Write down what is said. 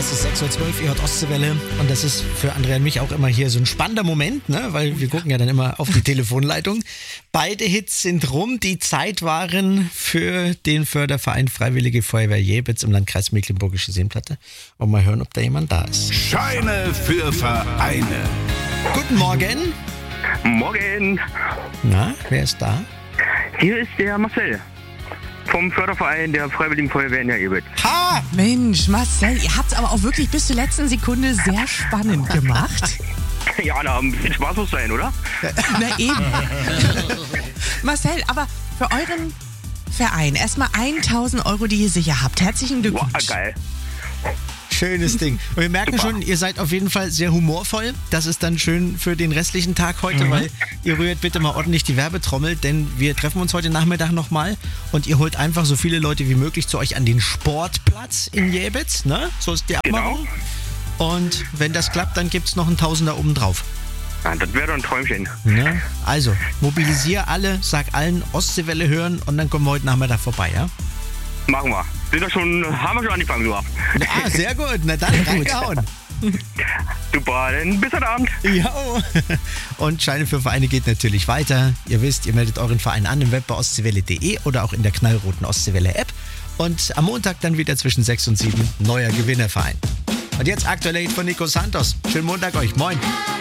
Es ist 6.12 Uhr, ihr hört Ostseewelle und das ist für Andrea und mich auch immer hier so ein spannender Moment, ne? Weil wir gucken ja dann immer auf die Telefonleitung. Beide Hits sind rum, die Zeit waren für den Förderverein Freiwillige Feuerwehr Jebitz im Landkreis Mecklenburgische Seenplatte. Und mal hören, ob da jemand da ist. Scheine für Vereine. Guten Morgen. Morgen. Na, wer ist da? Hier ist der Marcel vom Förderverein der Freiwilligen Feuerwehr in der Ebert. Ha! Mensch, Marcel, ihr habt es aber auch wirklich bis zur letzten Sekunde sehr spannend gemacht. Ja, na, ein bisschen Spaß muss sein, oder? Na eben. Marcel, aber für euren Verein erstmal 1.000 €, die ihr sicher habt. Herzlichen Wow, Glückwunsch. geil. Schönes Ding. Und wir merken Super. schon, ihr seid auf jeden Fall sehr humorvoll. Das ist dann schön für den restlichen Tag heute, weil ihr rührt bitte mal ordentlich die Werbetrommel, denn wir treffen uns heute Nachmittag nochmal und ihr holt einfach so viele Leute wie möglich zu euch an den Sportplatz in Jebitz, ne? So ist die Abmachung. Und wenn das klappt, dann gibt's noch einen Tausender oben drauf. Ja, das wäre doch ein Träumchen. Ne? Also, mobilisier alle, sag allen Ostseewelle hören und dann kommen wir heute Nachmittag vorbei, ja? Machen wir. Haben wir schon angefangen, nur. Ja, sehr gut. Na dann, reingehauen. Super, dann bis heute Abend. Jo. Und Scheine für Vereine geht natürlich weiter. Ihr wisst, ihr meldet euren Verein an im Web bei ostseewelle.de oder auch in der knallroten Ostseewelle-App. Und am Montag dann wieder zwischen 6 und 7 neuer Gewinnerverein. Und jetzt aktuell Hit von Nico Santos. Schönen Montag euch. Moin.